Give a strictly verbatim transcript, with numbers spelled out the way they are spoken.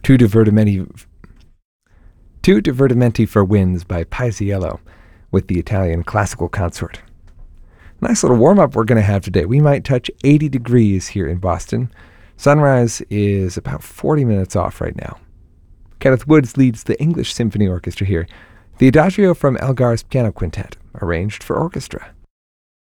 Two Divertimenti, Two Divertimenti for Winds by Paisiello with the Italian Classical Consort. Nice little warm-up we're going to have today. We might touch eighty degrees here in Boston. Sunrise is about forty minutes off right now. Kenneth Woods leads the English Symphony Orchestra here. The Adagio from Elgar's Piano Quintet, arranged for orchestra.